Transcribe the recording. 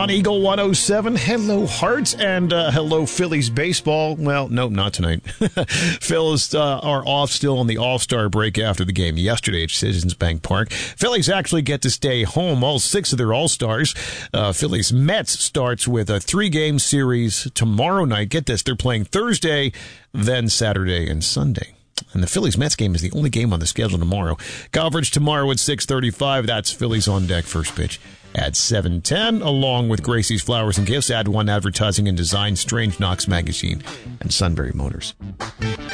on Eagle 107. Hello, Hearts, and hello, Phillies baseball. Well, no, not tonight. Phillies are off still on the All-Star break after the game yesterday at Citizens Bank Park. Phillies actually get to stay home, all 6 of their All-Stars. Phillies Mets starts with a 3-game series tomorrow night. Get this, they're playing Thursday, then Saturday and Sunday. And the Phillies-Mets game is the only game on the schedule tomorrow. Coverage tomorrow at 6:35. That's Phillies on Deck. First pitch at 7:10, along with Gracie's Flowers and Gifts, Ad One Advertising and Design, Strange Knox Magazine, and Sunbury Motors.